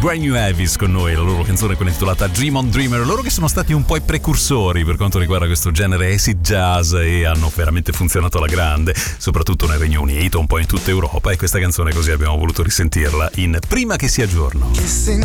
Brand New Avis con noi, la loro canzone intitolata Dream on Dreamer. Loro che sono stati un po' i precursori per quanto riguarda questo genere acid jazz e hanno veramente funzionato alla grande, soprattutto nel Regno Unito, un po' in tutta Europa, e questa canzone così abbiamo voluto risentirla in Prima che sia giorno.